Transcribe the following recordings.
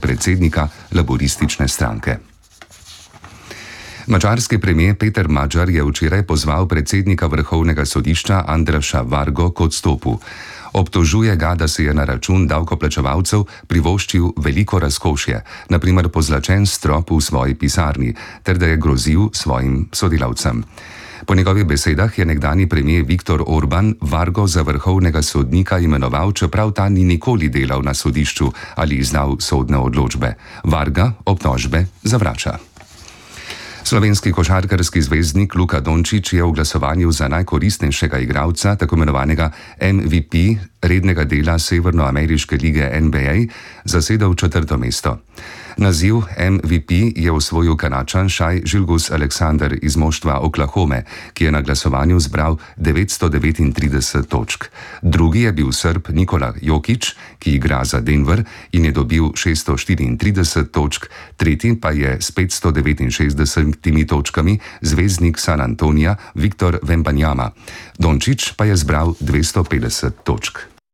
predsednika laboristične stranke. Madžarski premijer Peter Magyar je včeraj pozval predsednika Vrhovnega sodišča Andraša Vargo k odstopu. Obtožuje ga, da se je na račun davkoplačevalcev privoščil veliko razkošje, naprimer pozlačen strop v svoji pisarni, ter da je grozil svojim sodelavcem. Po njegovih besedah je nekdanji premijer Viktor Orban Vargo za vrhovnega sodnika imenoval, čeprav ta ni nikoli delal na sodišču ali izdal sodne odločbe. Varga obtožbe zavrača. Slovenski košarkarski zvezdnik Luka Dončić je v glasovanju za najkoristnejšega igralca, tako imenovanega MVP rednega dela Severnoameriške lige NBA, zasedel 4. mesto. Naziv MVP je osvojil Kanačan Shai Gilgeous-Alexander iz moštva Oklahome, ki je na glasovanju zbral 939 točk. Drugi je bil Srb Nikola Jokić, ki igra za Denver in je dobil 634 točk, tretji pa je s 569 točkami zvezdnik San Antonija Victor Wembanyama. Dončić pa je zbral 250 točk.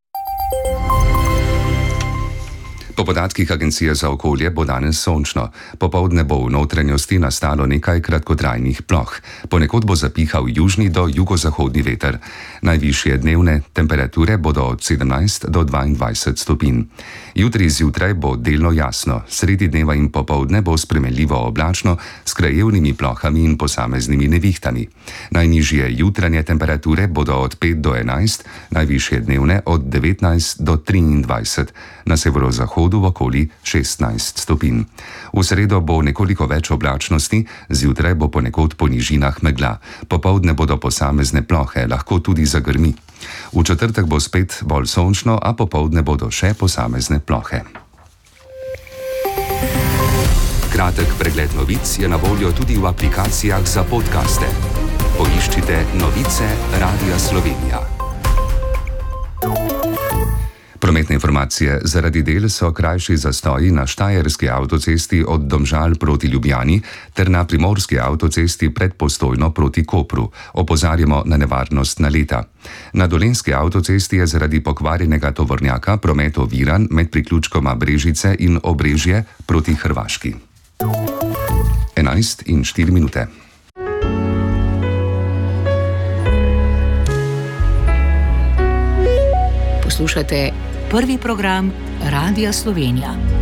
Po podatkih Agencije za okolje bo danes sončno. Popoldne bo v notranjosti nastalo nekaj kratkotrajnih ploh. Ponekod bo zapihal južni do jugozahodni veter. Najvišje dnevne temperature bodo od 17 do 22 stopinj. Jutri zjutraj bo delno jasno, sredi dneva in popoldne bo spremenljivo oblačno s krajevnimi plohami in posameznimi nevihtami. Najnižje jutranje temperature bodo od 5 do 11, najvišje dnevne od 19 do 23, na severozahodu v okoli 16 stopinj. V sredo bo nekoliko več oblačnosti, zjutraj bo ponekod po nižinah megla. Popoldne bodo posamezne plohe, lahko tudi zagrmi. V četrtek bo spet bolj sončno, a popoldne bodo še posamezne plohe. Kratek pregled novic je na voljo tudi v aplikacijah za podcaste. Poiščite Novice Radia Slovenija. Prometne informacije. Zaradi del so krajši zastoji na Štajerski avtocesti od Domžal proti Ljubljani ter na Primorski avtocesti pred Postojno proti Kopru. Opozarjamo na nevarnost naleta. Na Dolenjski avtocesti je zaradi pokvarjenega tovornjaka promet oviran med priključkoma Brežice in Obrežje proti Hrvaški. 11:04. Poslušate prvi program Radia Slovenija.